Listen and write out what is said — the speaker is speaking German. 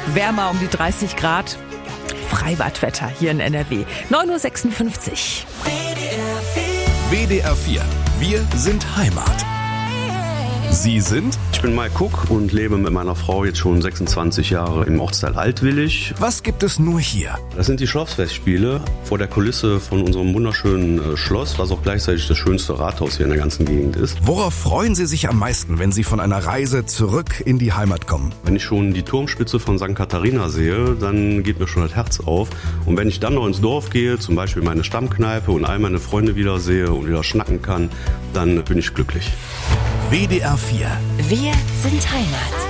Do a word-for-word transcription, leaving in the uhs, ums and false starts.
wärmer, um die dreißig Grad. Freibadwetter hier in N R W. neun Uhr sechsundfünfzig. W D R vier. Wir sind Heimat. Sie sind? Ich bin Mike Cook und lebe mit meiner Frau jetzt schon sechsundzwanzig Jahre im Ortsteil Altwillig. Was gibt es nur hier? Das sind die Schlossfestspiele vor der Kulisse von unserem wunderschönen Schloss, was auch gleichzeitig das schönste Rathaus hier in der ganzen Gegend ist. Worauf freuen Sie sich am meisten, wenn Sie von einer Reise zurück in die Heimat kommen? Wenn ich schon die Turmspitze von Sankt Katharina sehe, dann geht mir schon das Herz auf. Und wenn ich dann noch ins Dorf gehe, zum Beispiel meine Stammkneipe und all meine Freunde wieder sehe und wieder schnacken kann, dann bin ich glücklich. W D R vier. Wir sind Heimat.